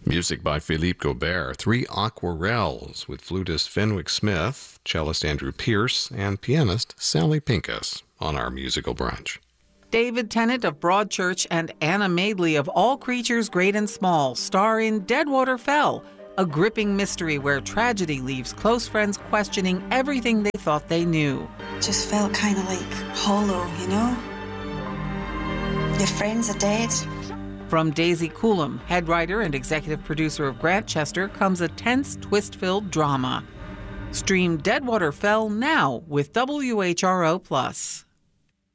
Music by Philippe Gobert, 3 aquarelles with flutist Fenwick Smith, cellist Andrew Pierce, and pianist Sally Pincus on our musical brunch. David Tennant of Broadchurch and Anna Madeley of All Creatures Great and Small star in Deadwater Fell, a gripping mystery where tragedy leaves close friends questioning everything they thought they knew. Just felt kind of like hollow, you know? Your friends are dead. From Daisy Coulomb, head writer and executive producer of Grantchester, comes a tense, twist-filled drama. Stream Deadwater Fell now with WHRO+.